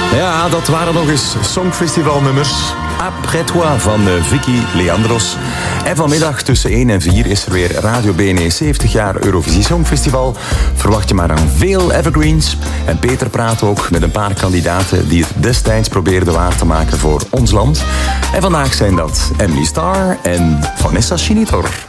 Ja, dat waren nog eens Songfestivalnummers. Après toi van Vicky Leandros. En vanmiddag tussen 1 en 4 is er weer Radio BNE 70 jaar Eurovisie Songfestival. Verwacht je maar aan veel evergreens. En Peter praat ook met een paar kandidaten die het destijds probeerden waar te maken voor ons land. En vandaag zijn dat Emily Starr en Vanessa Schinitor.